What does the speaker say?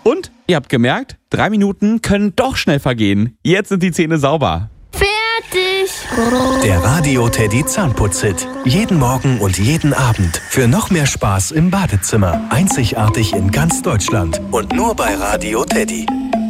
Und ihr habt gemerkt, 3 Minuten können doch schnell vergehen. Jetzt sind die Zähne sauber. Fertig! Der Radio Teddy Zahnputz-Hit. Jeden Morgen und jeden Abend. Für noch mehr Spaß im Badezimmer. Einzigartig in ganz Deutschland. Und nur bei Radio Teddy.